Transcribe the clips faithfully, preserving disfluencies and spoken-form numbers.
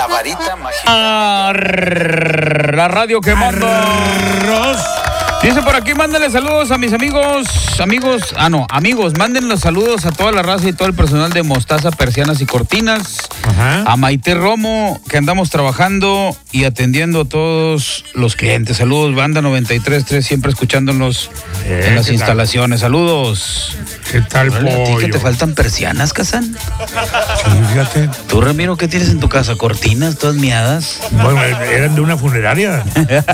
La varita mágica. La radio que manda. Dice por aquí, mándenle saludos a mis amigos, amigos, ah no, amigos, mándenle saludos a toda la raza y todo el personal de Mostaza, Persianas y Cortinas. Ajá. A Maite Romo, que andamos trabajando y atendiendo a todos los clientes. Saludos, banda noventa y tres punto tres, siempre escuchándonos eh, en las instalaciones. Tal? Saludos. ¿Qué tal, pollo? ¿A ti que te faltan persianas, Kazán? Sí, fíjate. ¿Tú, Ramiro, qué tienes en tu casa? ¿Cortinas todas miadas? Bueno, eran de una funeraria.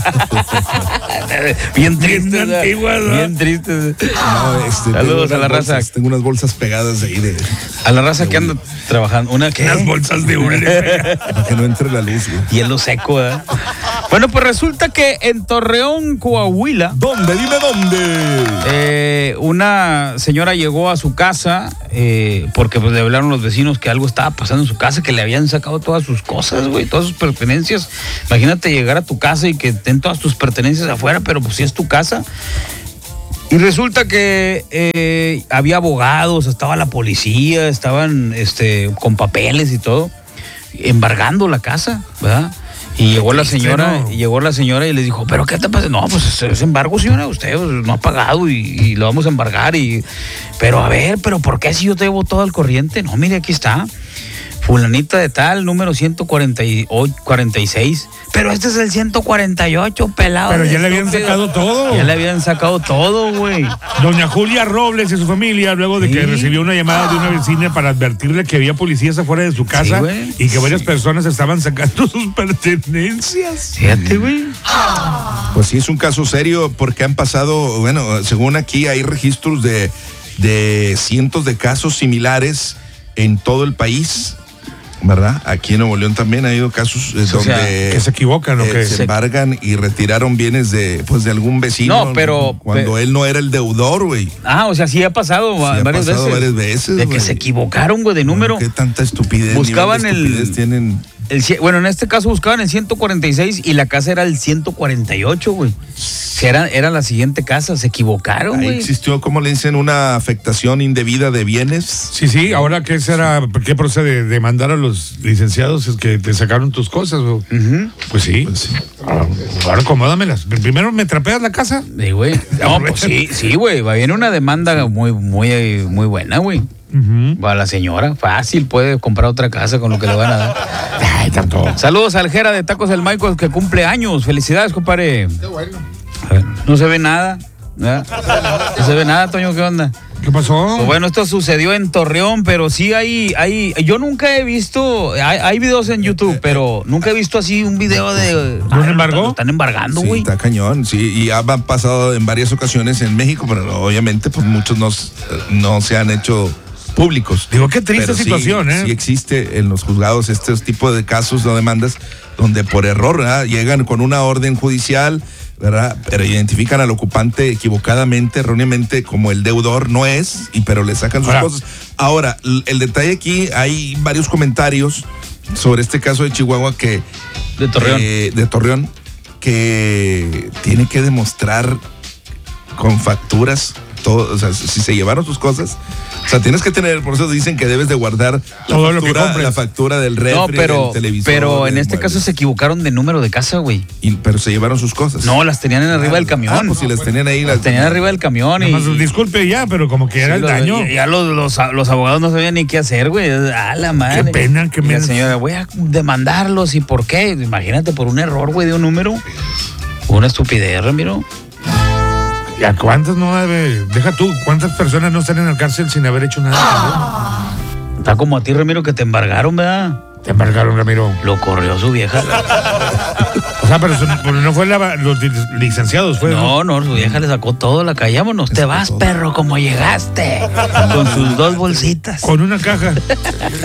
Bien triste, bien antiguas, ¿no? Bien triste. No, este, saludos a la bolsas, raza. Tengo unas bolsas pegadas ahí de... A la raza que anda trabajando. ¿Una qué? Unas bolsas de hule. Para que no entre la luz, güey. Hielo seco, ¿eh? Bueno, pues resulta que en Torreón, Coahuila... ¿Dónde? Dime dónde. Eh, una señora llegó a su casa eh, porque pues le hablaron los vecinos que algo estaba pasando en su casa, que le habían sacado todas sus cosas, güey, todas sus pertenencias. Imagínate llegar a tu casa y que estén todas tus pertenencias afuera, pero pues si es tu casa. Y resulta que eh, había abogados, estaba la policía, estaban este, con papeles y todo, embargando la casa, ¿verdad? Y llegó la señora, y llegó la señora y les dijo, ¿pero qué te pasa? No, pues es embargo, señora, usted pues, no ha pagado y, y lo vamos a embargar. Y, pero a ver, ¿pero por qué si yo te debo todo al corriente? No, mire, aquí está. Fulanita de tal, número ciento cuarenta y seis. Pero este es el ciento cuarenta y ocho, pelado. Pero ya le habían sacado todo. Ya le habían sacado todo, güey. Doña Julia Robles y su familia, luego de que sí. recibió una llamada de una vecina para advertirle que había policías afuera de su casa, sí, y que varias sí. personas estaban sacando sus pertenencias. Fíjate, güey. Pues sí, es un caso serio porque han pasado, bueno, según aquí hay registros de, de cientos de casos similares en todo el país. ¿Verdad? Aquí en Nuevo León también ha habido casos eh, o sea, donde que se equivocan, ¿o eh, que se embargan y retiraron bienes de pues de algún vecino. No, pero cuando pero, él no era el deudor, güey. Ah, o sea, sí ha pasado, sí varias, ha pasado veces, varias veces. De wey. que se equivocaron, güey, de número. ¿Qué tanta estupidez? Buscaban de estupidez el, tienen. el. Bueno, en este caso buscaban el ciento cuarenta y seis y la casa era el ciento cuarenta y ocho, güey. Era, era la siguiente casa, se equivocaron, güey. Existió, ¿cómo le dicen? Una afectación indebida de bienes. Sí, sí, ahora qué será, qué procede, demandar a los licenciados es que te sacaron tus cosas, güey. Uh-huh. Pues sí. Pues sí. Ahora acomódamelas. Primero me trapeas la casa. Sí, güey. No, pues sí, sí, güey. Va viene una demanda muy, muy, muy buena, güey. Uh-huh. Va la señora, fácil, puede comprar otra casa con lo que le van a dar. Ay, tanto. Saludos al Jera de Tacos del Michael que cumple años. Felicidades, compadre. Qué bueno. No se ve nada, ¿verdad? No se ve nada, Toño, ¿qué onda? ¿Qué pasó? Pues bueno, esto sucedió en Torreón, pero sí hay, hay, yo nunca he visto, hay, hay videos en YouTube, pero nunca he visto así un video de... ¿No se embargó? Lo están embargando, güey. Sí, está cañón, sí, y ha pasado en varias ocasiones en México, pero obviamente pues muchos no, no se han hecho públicos. Digo, qué triste pero situación, sí, ¿eh? Sí existe en los juzgados este tipo de casos o demandas donde por error, ¿verdad? Llegan con una orden judicial, ¿verdad? Pero identifican al ocupante equivocadamente, erróneamente, como el deudor no es, y pero le sacan sus Ahora. cosas. Ahora, el detalle aquí, hay varios comentarios sobre este caso de Chihuahua que... De Torreón. Eh, de Torreón, que tiene que demostrar con facturas todo, o sea, si se llevaron sus cosas, o sea, tienes que tener, por eso dicen que debes de guardar la, todo factura, lo que la factura del refri, no, pero, del televisor. pero en del este mueble. caso se equivocaron de número de casa, güey. Y, pero se llevaron sus cosas. No, las tenían en arriba ah, del camión. Ah, pues si las tenían ahí. Las, las tenían arriba del camión. Y, más, disculpe ya, pero como que era sí, el daño. Ya, ya los, los, los abogados no sabían ni qué hacer, güey. Ah, la madre. Qué pena, qué y la me... señora, voy a demandarlos. ¿Y por qué? Imagínate, por un error, güey, de un número. Una estupidez, Ramiro. ¿Y a cuántas no debe? Deja tú, ¿cuántas personas no están en la cárcel sin haber hecho nada? Está como a ti, Ramiro, que te embargaron, ¿verdad? Te embargaron, Ramiro. Lo corrió su vieja. O sea, pero, eso, pero no fue la, los licenciados, fue. No, no, su vieja le sacó todo, la callámonos. Te vas, todo. Perro, como llegaste. Con sus dos bolsitas. Con una caja.